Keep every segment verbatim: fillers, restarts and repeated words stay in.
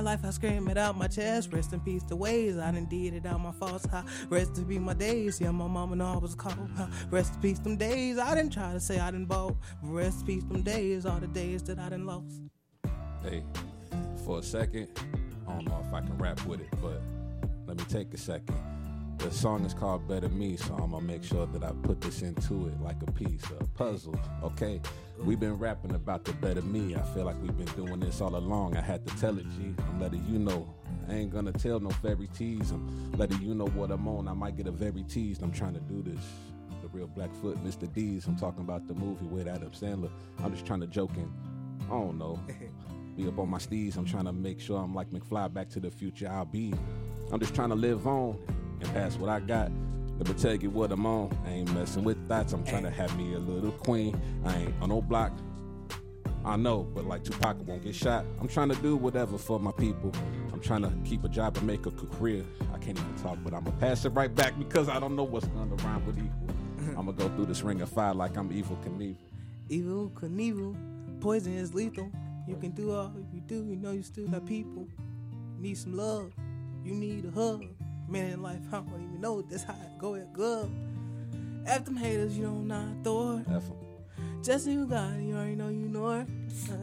Life, I scream it out my chest. Rest in peace the ways I done did it out my faults. Huh? Rest in peace my days. Yeah, my mama know I was cold. Huh? Rest in peace them days I didn't try to say I didn't bow. Rest in peace them days, all the days that I done lost. Hey, for a second, I don't know if I can rap with it, but let me take a second. The song is called Better Me, so I'm gonna make sure that I put this into it like a piece, a puzzle, okay? We've been rapping about the better me. I feel like we've been doing this all along. I had to tell it, G. I'm letting you know. I ain't gonna tell no fairy teas. I'm letting you know what I'm on. I might get a very teased. I'm trying to do this. The real Blackfoot, Mister D's. I'm talking about the movie with Adam Sandler. I'm just trying to joke and, I don't know, be up on my steez. I'm trying to make sure I'm like McFly, Back to the Future. I'll be. I'm just trying to live on and pass what I got. Let me tell you what I'm on. I ain't messing with thoughts. I'm trying to have me a little queen. I ain't on no block. I know, but like Tupac won't get shot. I'm trying to do whatever for my people. I'm trying to keep a job and make a career. I can't even talk, but I'm going to pass it right back because I don't know what's going to rhyme with equal. I'm going to go through this ring of fire like I'm Evil Knievel. Evil Knievel, poison is lethal. You can do all you do, you know you still got people. You need some love, you need a hug. Man in life, I don't even know this how it go at good. F them haters, you don't not throw it. F them. Just you got it, you already know you know it.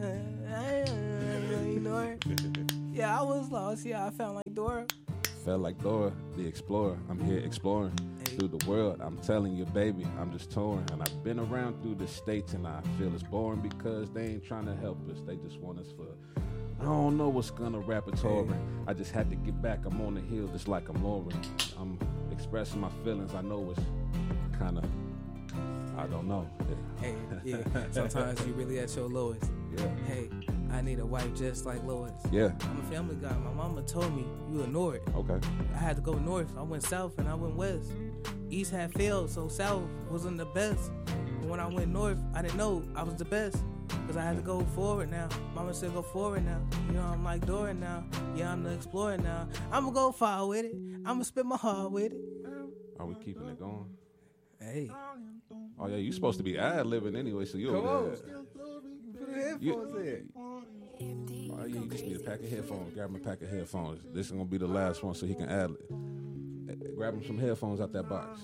You know it. Yeah, I was lost, yeah, I felt like Dora. Felt like Dora, the explorer. I'm here exploring hey. through the world. I'm telling you, baby, I'm just touring. And I've been around through the states and I feel it's boring because they ain't trying to help us. They just want us for... I don't know what's gonna rap a touring. I just had to get back. I'm on the hill just like I'm Lauren. I'm expressing my feelings. I know it's kind of, I don't know. Hey, yeah, sometimes you really at your lowest. Yeah. Hey, I need a wife just like Lois. Yeah. I'm a family guy. My mama told me you ignore it. Okay. I had to go north. I went south and I went west. East had failed, so south wasn't the best. But when I went north, I didn't know I was the best. Cause I had to go forward now. Mama said go forward now. You know I'm like Dora now. Yeah, I'm the explorer now. I'ma go far with it. I'ma spit my heart with it. Are we keeping it going? Hey. Oh yeah, you supposed to be ad-libbing anyway, so you Come over on. Put the headphones in. Oh, yeah, you just need a pack of headphones. Grab him a pack of headphones. This is gonna be the last one so he can ad grab him some headphones out that box.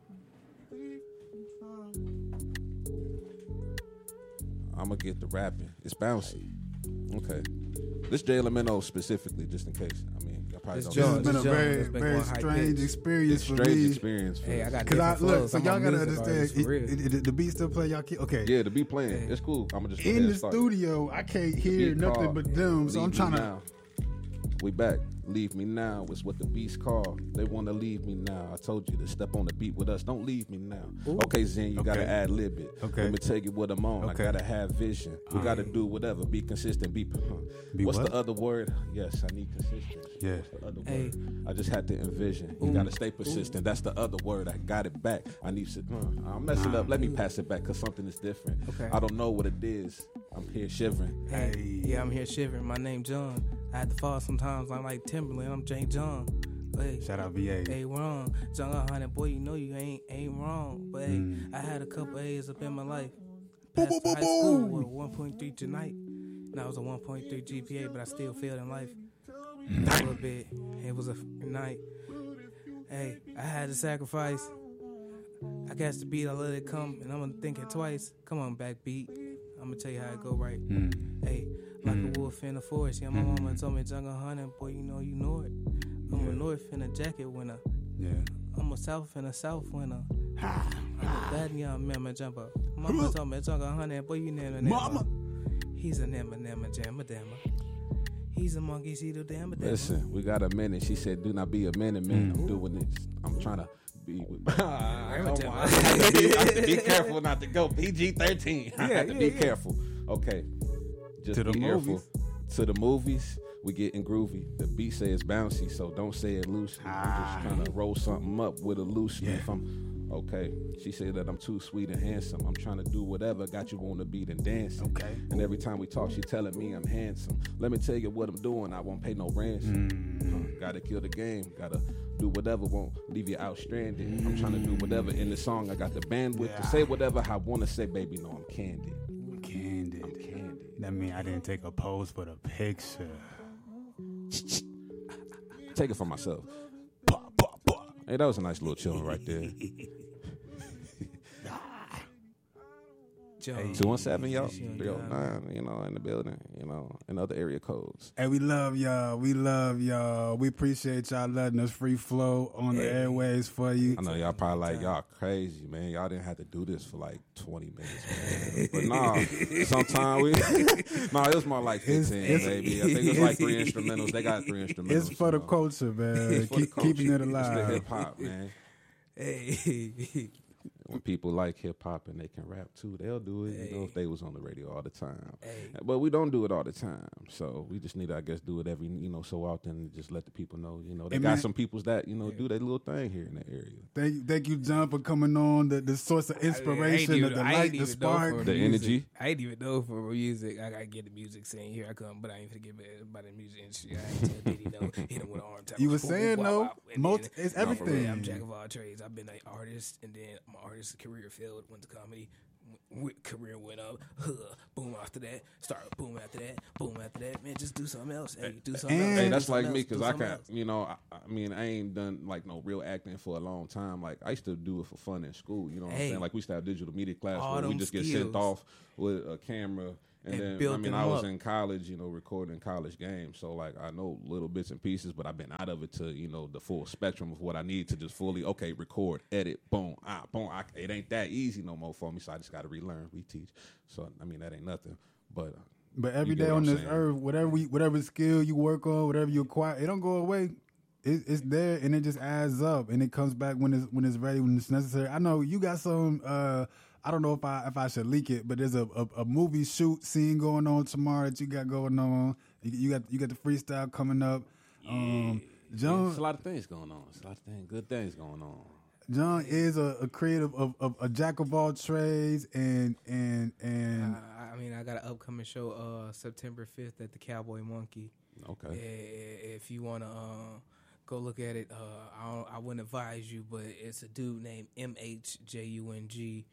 I'm gonna get the rapping. It's bouncy. Okay. This Jay Lamento specifically, just in case. I mean, I probably this don't. This has been a very, very strange experience it's for strange me. experience. For hey, I got Cause I look, so I'm y'all gotta understand. It, it, it, the beat still play. Y'all keep, okay. Yeah, the beat playing. Hey. It's cool. I'm gonna just in the studio. I can't hear nothing but them, so I'm trying to. Now. We back. Leave me now is what the beats call. They want to leave me now. I told you to step on the beat with us. Don't leave me now. Ooh. Okay, Zen, you okay. gotta ad lib it. Okay. Let me tell you what I'm on. Okay. I gotta have vision. We right. gotta do whatever. Be consistent. Be. Huh. Be What's what? the other word? Yes, I need consistency. Yeah. What's the other hey. word? I just had to envision. You Ooh. gotta stay persistent. Ooh. That's the other word. I got it back. I need to. Huh. I'm messing up. Let me pass it back because something is different. Okay. I don't know what it is. I'm here shivering. Hey. Yeah, I'm here shivering. My name John. I had to fall sometimes. I'm like Timberland. I'm Jay John. Hey, shout out V A. Hey, wrong. John Hunter, boy, you know you ain't ain't wrong. But hey, mm. I had a couple A's up in my life. Passed boo, boo, high boo, school with a one point three tonight. And I was a one point three G P A, but I still failed in life. Mm. A little bit. It was a night. Hey, I had to sacrifice. I guess the beat, I let it come, and I'm gonna think it twice. Come on, backbeat. I'm gonna tell you how it go right. Mm. Hey, like mm. a wolf in the forest. Yeah, my mm. mama told me jungle hunting, boy, you know you know it. I'm yeah. a north in a jacket winner. Yeah. I'm a south in a south winner. I'm a bad young mama jumper. Mama told me jungle hunting, boy, you never never. Mama. He's a nema nema jamma damma. He's a monkey, see the damma damma. Listen, we got a minute. She said, "Do not be a minute, man. Mm. I'm doing this. I'm trying to." Be, with, I, don't I, have to be, I have to be careful not to go P G thirteen. I yeah, have to yeah, be yeah. careful. Okay, just to be the careful. Movies. To the movies, we getting groovy. The beat say it's bouncy, so don't say it loose. Ah. I'm just trying to roll something up with a loose. Yeah. If I'm okay, she said that I'm too sweet and handsome. I'm trying to do whatever got you on the beat and dancing. Okay. And every time we talk, she telling me I'm handsome. Let me tell you what I'm doing. I won't pay no ransom. Mm. Uh, gotta kill the game. Gotta do whatever. Won't leave you out stranded. Mm. I'm trying to do whatever in the song. I got the bandwidth yeah. to say whatever I want to say, baby. No, I'm candid. Candid. I'm candid. That mean I didn't take a pose for the picture. Take it for myself. Bah, bah, bah. Hey, that was a nice little chilling right there. two one seven, y'all. three oh nine, you know, in the building, you know, and other area codes. Hey, we love y'all. We love y'all. We appreciate y'all letting us free flow on the airways for you. I know y'all probably like, y'all crazy, man. Y'all didn't have to do this for like twenty minutes, man. But nah, sometimes we, nah, it was more like fifteen, it's, maybe. I think it was like three instrumentals. They got three instrumentals. It's for the know. culture, man. Keep, the culture. Keeping it alive. It's the hip hop, man. Hey. When people like hip hop and they can rap too, they'll do it. Hey. You know, if they was on the radio all the time. Hey. But we don't do it all the time, so we just need to, I guess, do it every, you know, so often. And just let the people know, you know, they hey, got man. some peoples that, you know, yeah. do that little thing here in the area. Thank you, thank you, John, for coming on. The the source of inspiration, I, I the, the light, the spark, the energy. I ain't even know for music. I gotta get the music scene here. I come, but I ain't forget about the music industry. I ain't tell Diddy no. Hit him with an arm. You were saying no. Most it's everything. I'm jack of all trades. I've been an artist, and then my artist career failed. Went to comedy, w- career went up, huh, boom after that, start boom after that, boom after that. Man, just do something else. Hey, do something and else. Hey, that's like else, me because I can't, else. you know, I, I mean, I ain't done like no real acting for a long time. Like I used to do it for fun in school. You know what hey, I'm saying? Like we used to have digital media class where we just skills. get sent off with a camera. And, and then, I mean, I was up. in college, you know, recording college games. So, like, I know little bits and pieces, but I've been out of it to, you know, the full spectrum of what I need to just fully, okay, record, edit, boom, ah, boom. I, it ain't that easy no more for me, so I just got to relearn, reteach. So, I mean, that ain't nothing. But uh, but every day on this saying. earth, whatever we, whatever skill you work on, whatever you acquire, it don't go away. It, it's there, and it just adds up, and it comes back when it's when it's ready, when it's necessary. I know you got some... Uh, I don't know if I if I should leak it, but there's a, a, a movie shoot scene going on tomorrow that you got going on. You, you got you got the freestyle coming up. Yeah. Um, John, yeah, there's a lot of things going on. There's a lot of things, good things going on. John is a, a creative of, of a jack of all trades, and and and. Uh, I mean, I got an upcoming show uh, September fifth at the Cowboy Monkey. Okay. If you wanna uh, go look at it, uh, I don't, I wouldn't advise you, but it's a dude named M H J U N G.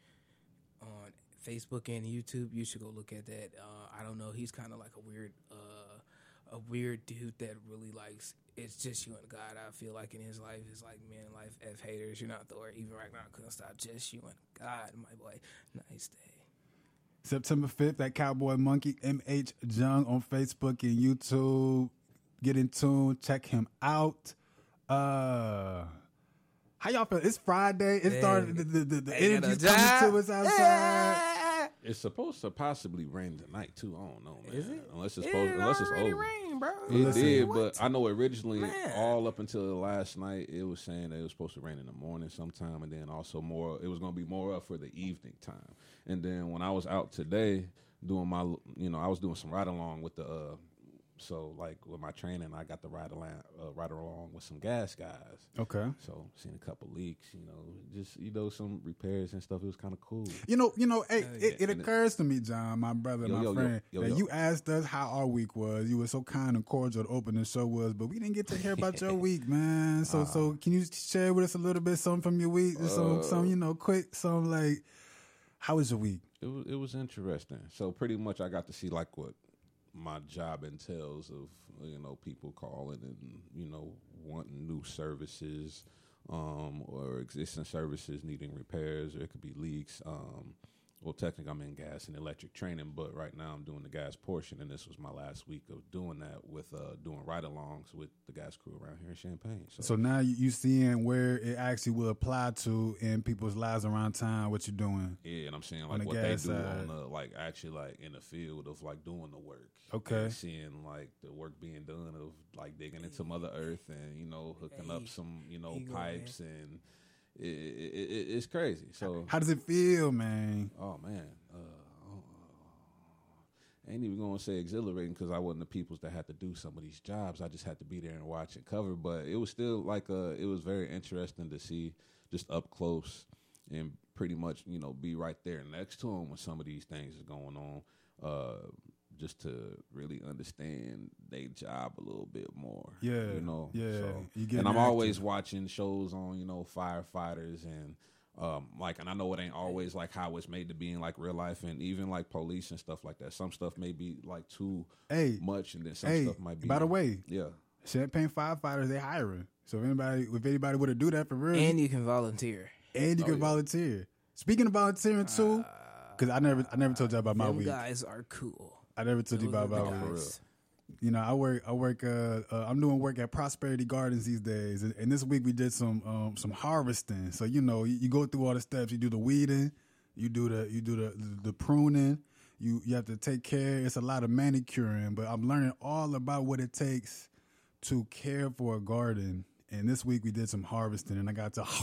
On Facebook and YouTube, you should go look at that. Uh, I don't know. He's kind of like a weird, uh, a weird dude that really likes. It's just you and God. I feel like in his life, it's like man, life F haters. You're not Thor. Even right now, I couldn't stop. Just you and God, my boy. Nice day. September fifth at Cowboy Monkey. M H Jung on Facebook and YouTube. Get in tune. Check him out. Uh. How y'all feel? It's Friday. It started. The, the, the, the energy's coming to us outside. It's supposed to possibly rain tonight too. I don't know, man. Is it? Unless it's it supposed, unless it's over. Rain, bro. It Listen, did, what? But I know originally, man. all up until last night, it was saying that it was supposed to rain in the morning sometime, and then also more. It was going to be more up for the evening time. And then when I was out today doing my, you know, I was doing some ride along with the. Uh, So, like, with my training, I got to ride along, uh, ride along with some gas guys. Okay. So, seen a couple leaks, you know, just, you know, some repairs and stuff. It was kind of cool. You know, you know, hey, it, it occurs to me, John, my brother, yo, my yo, friend, yo, yo, that yo. you asked us how our week was. You were so kind and cordial to open the show was, but we didn't get to hear about your week, man. So, uh, so can you share with us a little bit, something from your week? Uh, some, some, you know, quick, some, like, how was your week? It was, it was interesting. So, pretty much I got to see, like, what my job entails of, you know, people calling and, you know, wanting new services um, or existing services needing repairs, or it could be leaks. Um, well, technically I'm in gas and electric training, but right now I'm doing the gas portion, and this was my last week of doing that with uh, doing ride-alongs with the gas crew around here in Champaign. So, so now you seeing where it actually will apply to in people's lives around town, what you're doing. Yeah, and I'm seeing like the what they do side. on the, like actually like in the field of like doing the work. Okay. And seeing like the work being done of like digging into Mother Earth and, you know, hooking hey, up some, you know, pipes go, and It, it, it, it's crazy. So how does it feel, man? Oh man, uh, I ain't even gonna say exhilarating because I wasn't the peoples that had to do some of these jobs. I just had to be there and watch and cover. But it was still like a, it was very interesting to see just up close and pretty much, you know, be right there next to them when some of these things are going on. Uh, just to really understand their job a little bit more. Yeah. You know? Yeah. So, you and I'm active. always watching shows on, you know, firefighters and um, like, and I know it ain't always like how it's made to be in like real life, and even like police and stuff like that. Some stuff may be like too hey, much, and then some hey, stuff might be. By the way, yeah. Champagne firefighters, they hiring. So if anybody, if anybody would to do that for real, And you can volunteer. and you Oh, can yeah. volunteer. Speaking of volunteering too, because I never, I never told you about my Them week. guys are cool. I never told you Those about are my the week. guys. You know, I work. I work. Uh, uh, I'm doing work at Prosperity Gardens these days, and, and this week we did some um, some harvesting. So you know, you, you go through all the steps. You do the weeding, you do the you do the the, the pruning. You you have to take care. It's a lot of manicuring, but I'm learning all about what it takes to care for a garden. And this week we did some harvesting, and I got to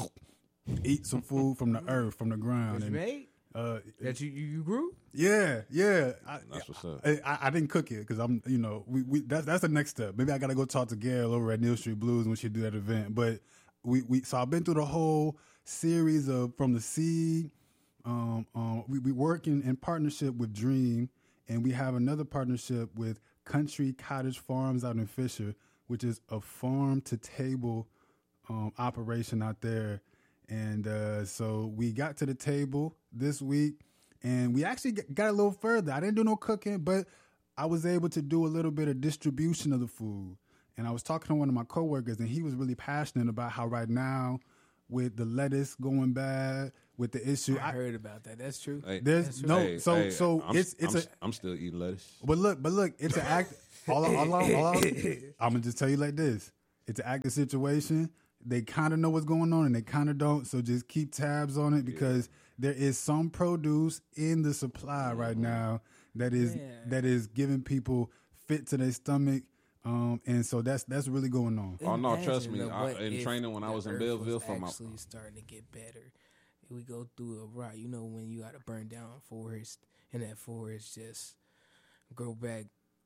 eat some food from the earth, from the ground. That you And, made? uh, That you, you you grew? yeah, yeah. I, That's what's up. I, I, I didn't cook it because I'm, you know, we, we that's that's the next step. Maybe I gotta go talk to Gail over at Neal Street Blues when she do that event. But we, we so I've been through the whole series of from the seed. Um, um, we we work in, in partnership with Dream, and we have another partnership with Country Cottage Farms out in Fisher, which is a farm to table um, operation out there. And uh, so we got to the table this week, and we actually g- got a little further. I didn't do no cooking, but I was able to do a little bit of distribution of the food. And I was talking to one of my coworkers, and he was really passionate about how right now, with the lettuce going bad, with the issue, I I, heard about that. That's true. Hey, there's That's true. no. hey, so hey, so I'm, it's it's I'm, a. I'm still eating lettuce. But look, but look, it's an act. all, I- all, I- all, I- I'm gonna just tell you like this: it's an active situation. They kind of know what's going on, and they kind of don't. So just keep tabs on it because there is some produce in the supply right now that is Yeah. that is giving people fit to their stomach, um, and so that's that's really going on. Oh, no, trust Imagine me. the I- what in if training when I the was in earth Belleville for my- actually starting to get better. We go through a rot. You know when you got to burn down a forest, and that forest just grow back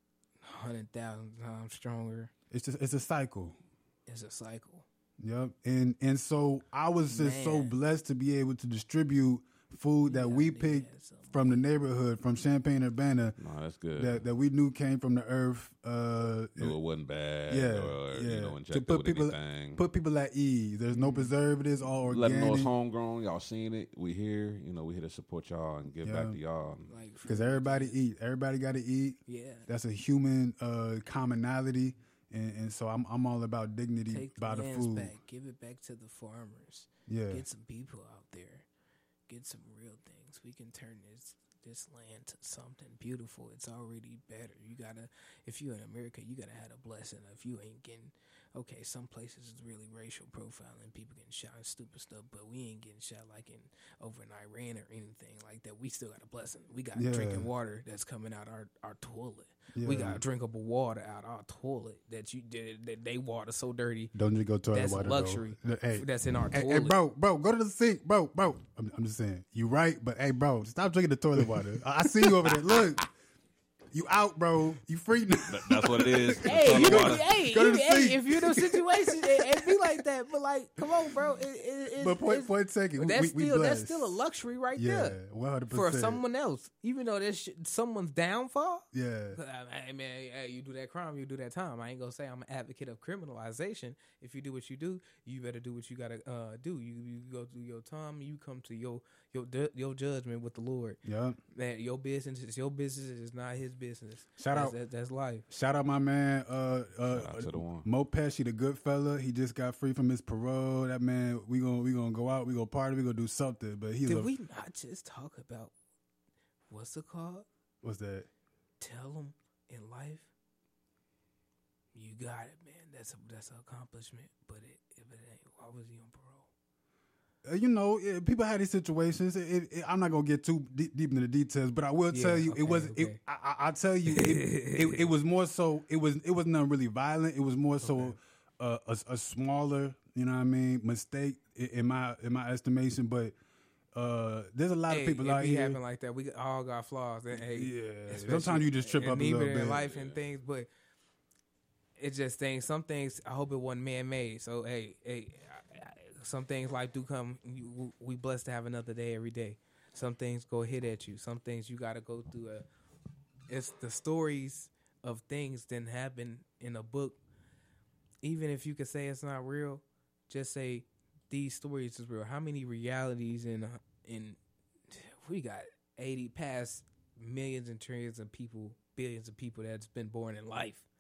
hundred thousand times stronger. It's just it's a cycle. It's a cycle. Yep. And and so I was just so Man. blessed to be able to distribute food that Yeah, we nigga picked had something. from the neighborhood, from Champaign Urbana, No, that's good. that, that we knew came from the earth. Uh, Knew it wasn't bad. yeah, or, yeah. You know, To injected put with people anything. put people at ease. There's no preservatives, all Let them know it's organic. homegrown. Y'all seen it. We here. You know, we here to support y'all and give back Yeah. to y'all. Like Because everybody eat. Everybody got to eat. yeah, That's a human uh, commonality, and, and so I'm I'm all about dignity take the by the lands food. back. Give it back to the farmers. Yeah, Get some people out there. Get some real things. We can turn this this land to something beautiful. It's already better. You gotta, if you're in America, you gotta have a blessing. If you ain't getting, okay, some places is really racial profiling, people getting shot and stupid stuff, but we ain't getting shot like in over in Iran or anything like that. We still got a blessing. We got Yeah. drinking water that's coming out our our toilet. We Yeah. got drinkable water out our toilet that you did that they water so dirty. don't just go toilet That's water. luxury. Though. Hey, That's in our Hey, toilet. hey, bro, bro, go to the sink, bro, bro. I'm, I'm just saying, you right, but hey, bro, stop drinking the toilet water. I, I see you over there. Look, you out, bro. You free now. That's what it is. Hey, Toilet you know, water. hey, Go to you, the hey, sink. if you're in those situations, it, it be like that. But like, come on, bro. It, it, it, But point, it's, point taken. but we, that's we still that's blessed. still a luxury right Yeah, there one hundred for percent. someone else. Even though that's sh- someone's downfall. Yeah, Hey man, hey, you do that crime, you do that time. I ain't gonna say I'm an advocate of criminalization. If you do what you do, you better do what you gotta uh, do. You you go through your time, you come to your your ju- your judgment with the Lord. yeah. Man, your business is your business. It's not his business. Shout that's, out. that, that's life. Shout out my man, uh, uh, Shout out to the one. Mo Pesci, the good fella. He just got free from his parole. That man, we gonna we gonna go out, we gonna party, we gonna do something. But he's Did a, we not just talk about what's it called? what's that? Tell them in life, you got it, man. That's a that's an accomplishment. But it, if it ain't, why was he on parole? Uh, you know, eh, people had these situations. It, it, it- I'm not gonna get too deep, deep into the details, but I will Yeah, tell you, okay, it was. okay. It, I, I, I'll tell you, it, it, it was more so. It was. It was not really violent. It was more so uh, a, a smaller, you know what I mean, mistake in, in my in my estimation. But uh, there's a lot Hey, of people it out be here. happen like that. We all got flaws. And, hey, Yeah, especially- sometimes you just trip and up a even little in bit. life and things, but it's just things. Some things I hope it wasn't man made. So hey, hey, I- I- some things life do come. You, we blessed to have another day every day. Some things go hit at you. Some things you got to go through. A, it's the stories of things didn't happen in a book. Even if you could say it's not real, just say these stories is real. How many realities in in we got eighty past millions and trillions of people, billions of people that's been born in life.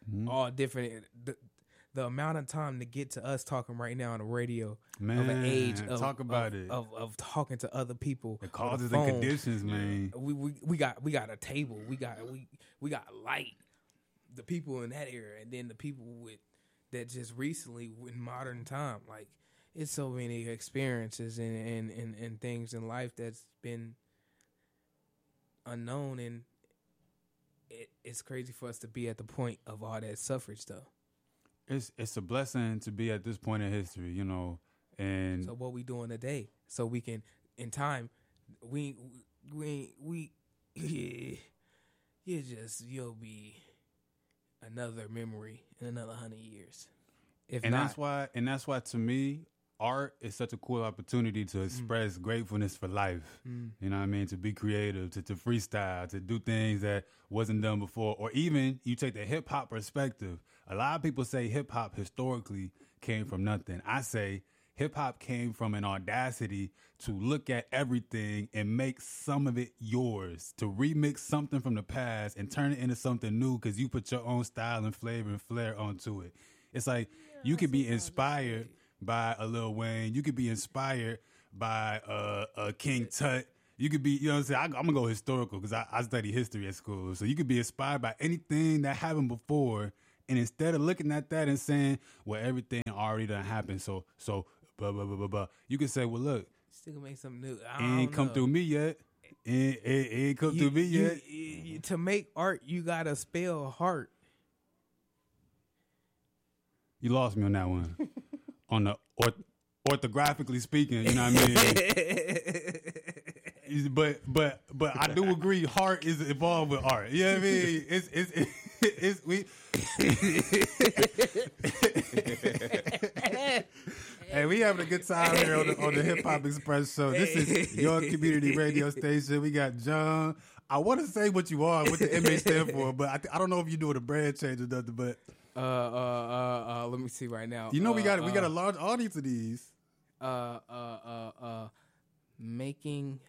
mm-hmm. all different. The, the amount of time to get to us talking right now on the radio, man, of an age of, talk about of, it of, of talking to other people, the causes the and conditions, man. We, we we got we got a table, we got we we got light. The people in that era, and then the people with that just recently in modern time, like it's so many experiences and and, and, and things in life that's been unknown, and it, it's crazy for us to be at the point of all that suffrage stuff. It's it's a blessing to be at this point in history, you know. And so what we doing today, so we can in time, we we we yeah, you just you'll be another memory in another hundred years. If and not, that's why and that's why to me, art is such a cool opportunity to express mm. gratefulness for life. Mm. You know what I mean? To be creative, to, to freestyle, to do things that wasn't done before. Or even you take the hip hop perspective. A lot of people say hip hop historically came from nothing. I say hip hop came from an audacity to look at everything and make some of it yours, to remix something from the past and turn it into something new because you put your own style and flavor and flair onto it. It's like yeah, you could be inspired by a Lil Wayne. You could be inspired by uh, a King Tut. You could be, you know what I'm saying? I, I'm going to go historical because I, I study history at school. So you could be inspired by anything that happened before. And instead of looking at that and saying, well, everything already done happened. So, so, blah, blah, blah, blah, blah. You can say, well, look. Still gonna make something new. I it ain't come know. through me yet. It, it, it ain't come you, through me you, yet. You, you, to make art, you got to spell heart. You lost me on that one. On the orth- orthographically speaking, you know what I mean? but but but I do agree, heart is involved with art. You know what I mean? It's it's it's, it's we. Hey, we having a good time here on the, on the Hip Hop Express show. This is your community radio station. We got John. I want to say what you are, what the M A stand for, but I, th- I don't know if you're doing a brand change or nothing. But uh, uh, uh, uh, let me see right now. You know, uh, we got uh, we got a large audience of these. Uh, uh, uh, uh, making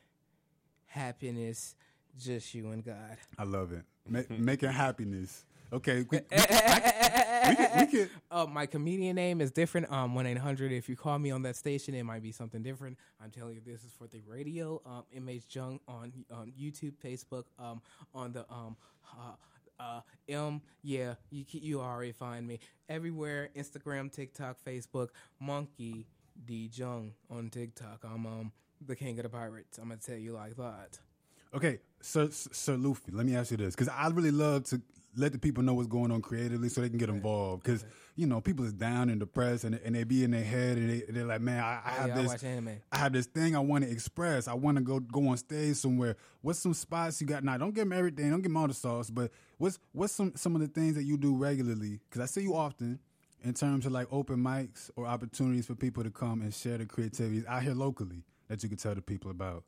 happiness just you and God. I love it. Ma- making happiness. Okay, we, we, I, we, can, we can. Uh, my comedian name is different. Um, one eight hundred. If you call me on that station, it might be something different. I'm telling you, this is for the radio. Um, M H Jung on on YouTube, Facebook. Um, on the um, uh, uh, M. Yeah, you you already find me everywhere. Instagram, TikTok, Facebook. Monkey D Jung on TikTok. I'm um the king of the pirates. I'm gonna tell you like that. Okay, Sir Sir Luffy. Let me ask you this, because I really love to let the people know what's going on creatively so they can get involved. Because, you know, people is down and depressed and, and they be in their head and they, they're like, man, I, I have yeah, this I, watch anime. I have this thing I want to express. I want to go go on stage somewhere. What's some spots you got? Now, don't give them everything. Don't give them all the sauce. But what's what's some, some of the things that you do regularly? Because I see you often in terms of like open mics or opportunities for people to come and share the creativity out here locally that you could tell the people about.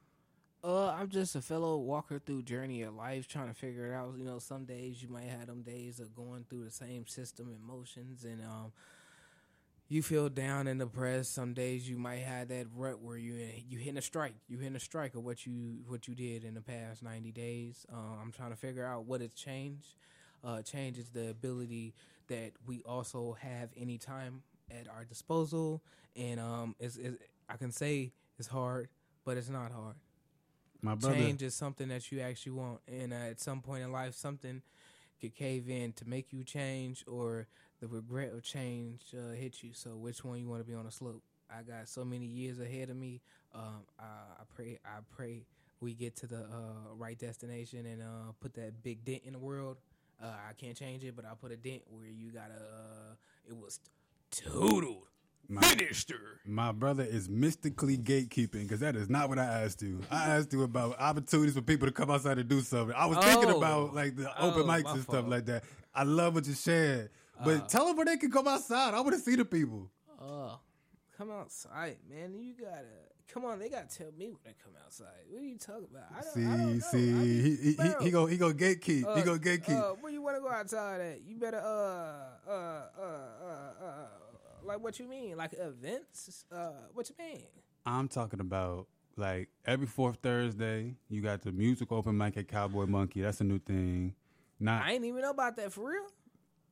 Uh, I'm just a fellow walker through journey of life, trying to figure it out. You know, some days you might have them days of going through the same system emotions, and um, you feel down and depressed. Some days you might have that rut where you you hitting a strike, you hitting a strike of what you what you did in the past ninety days. Uh, I'm trying to figure out what has changed. Uh, change is the ability that we also have any time at our disposal, and um, it's, it's, I can say it's hard, but it's not hard. My brother. Change is something that you actually want, and uh, at some point in life, something could cave in to make you change, or the regret of change uh, hit you. So, which one you want to be on a slope? I got so many years ahead of me. Um, I, I pray, I pray we get to the uh, right destination and uh, put that big dent in the world. Uh, I can't change it, but I put a dent where you gotta. Uh, it was totaled. My, Minister. My brother is mystically gatekeeping, because that is not what I asked you. I asked you about opportunities for people to come outside and do something. I was oh. thinking about like the open oh, mics and stuff fault. like that. I love what you shared, but uh, tell them where they can come outside. I want to see the people. Oh, uh, come outside, man. You gotta come on. They gotta tell me when they come outside. What are you talking about? I don't, see, I don't know. see, I mean, he he, he he go he go gatekeep. Uh, he go gatekeep. Uh, where you want to go outside at? You better uh uh uh uh. uh Like, what you mean? Like, events? Uh, what you mean? I'm talking about, like, every fourth Thursday, you got the music open mic at Cowboy Monkey. That's a new thing. Not, I ain't even know about that, for real.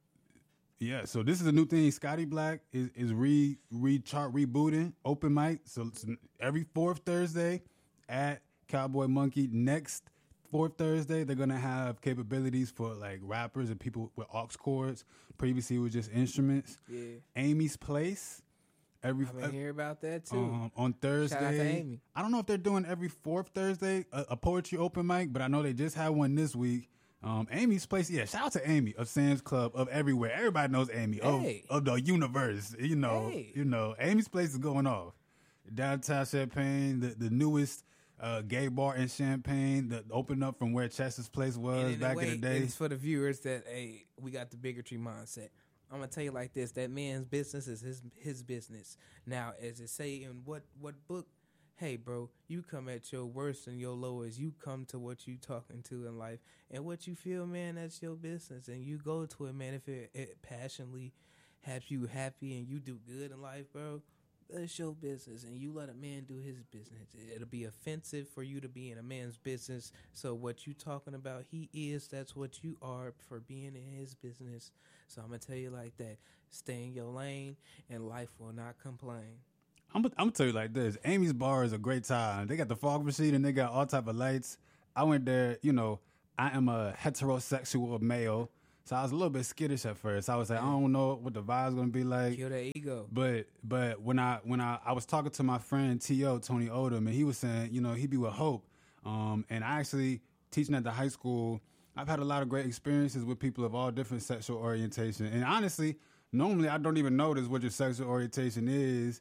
Yeah, so this is a new thing. Scotty Black is is re re chart rebooting open mic. So it's every fourth Thursday at Cowboy Monkey. Next fourth Thursday, they're gonna have capabilities for like rappers and people with aux chords. Previously, it was just instruments. Yeah. Amy's Place. Every I've been hearing about that too. Um, on Thursday. Shout out to Amy. I don't know if they're doing every fourth Thursday a, a poetry open mic, but I know they just had one this week. Um, Amy's Place, yeah. Shout out to Amy of Sam's Club, of everywhere. Everybody knows Amy Hey. of, of the universe. You know, Hey. you know. Amy's Place is going off. Downtown Champaign, the, the newest uh, gay bar in Champaign, that opened up from where Chester's Place was And in a back way, in the day. it's for the viewers that hey, we got the bigotry mindset. I'm gonna tell you like this: that man's business is his his business. Now, as it say in what what book? Hey, bro, you come at your worst and your lowest. You come to what you talking to in life and what you feel, man. That's your business, and you go to it, man. If it, it passionately has you happy and you do good in life, bro, that's your business, and you let a man do his business. It'll be offensive for you to be in a man's business. So what you talking about, he is, that's what you are for being in his business. So I'm going to tell you like that. Stay in your lane, and life will not complain. I'm, I'm gonna tell you like this. Amy's Bar is a great time. They got the fog machine and they got all type of lights. I went there, you know, I am a heterosexual male, so I was a little bit skittish at first. I was like, I don't know what the vibe's gonna be like. Kill that ego. But but when I when I, I was talking to my friend T O Tony Odom, and he was saying, you know, he be with Hope, um, and I actually teaching at the high school. I've had a lot of great experiences with people of all different sexual orientation, and honestly, normally I don't even notice what your sexual orientation is.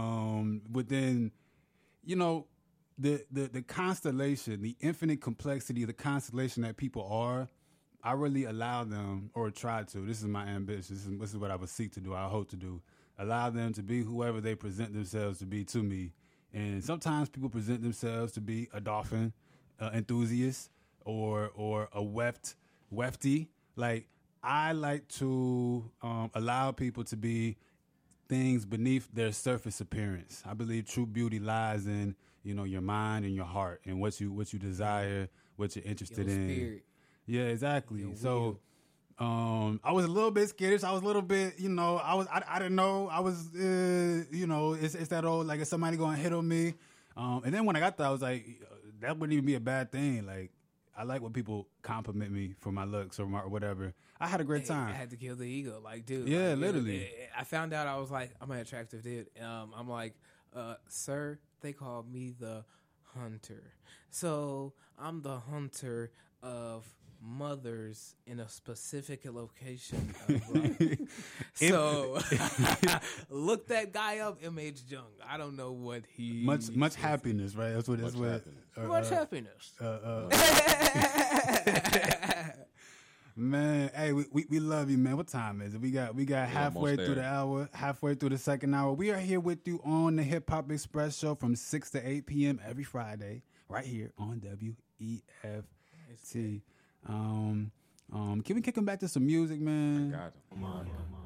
Um, within, you know, the, the the constellation, the infinite complexity, the constellation that people are, I really allow them, or try to. This is my ambition. This is, this is what I would seek to do. I hope to do. Allow them to be whoever they present themselves to be to me. And sometimes people present themselves to be a dolphin uh, enthusiast or or a weft wefty. Like I like to um, allow people to be things beneath their surface appearance. I believe true beauty lies in, you know, your mind and your heart and what you what you desire, what you're interested Your in. spirit. Yeah, exactly. Your So um, I was a little bit skittish. I was a little bit, you know, I was I, I didn't know. I was uh, you know, it's it's that old like is somebody going to hit on me? Um, and then when I got there I was like that wouldn't even be a bad thing. Like I like when people compliment me for my looks or, my, or whatever. I had a great Hey, time. I had to kill the ego. Like, dude. Yeah, like, you know, literally. I found out I was like, I'm an attractive dude. Um, I'm like, uh, sir, they call me the hunter. So I'm the hunter of mothers in a specific location of life. So look that guy up, M H Jung. I don't know what he much much happiness, right? That's what that's Much what happiness. uh, much uh, happiness. uh, uh, Man, hey, we, we we love you, man. What time is it? We got we got We're halfway almost through the there. hour, halfway through the second hour. We are here with you on the Hip Hop Express show from six to eight p.m. every Friday, right here on W E F T. Um, um, can we kick him back to some music, man? Got him.